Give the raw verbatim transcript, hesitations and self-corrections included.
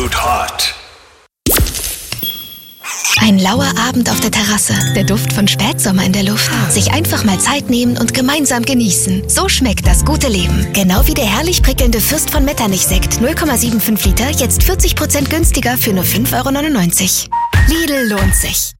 Absolut Hot. Ein lauer Abend auf der Terrasse, der Duft von Spätsommer in der Luft. Sich einfach mal Zeit nehmen und gemeinsam genießen. So schmeckt das gute Leben. Genau wie der herrlich prickelnde Fürst von Metternich-Sekt. null Komma fünfundsiebzig Liter, jetzt vierzig Prozent günstiger für nur fünf Euro neunundneunzig. Lidl lohnt sich.